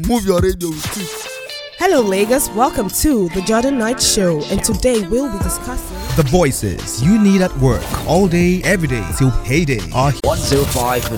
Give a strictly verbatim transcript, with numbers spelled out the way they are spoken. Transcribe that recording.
move your radio with it. Hello Lagos, welcome to the Jordan Knight Show, and today we'll be discussing the voices you need at work all day, every day till payday are one oh five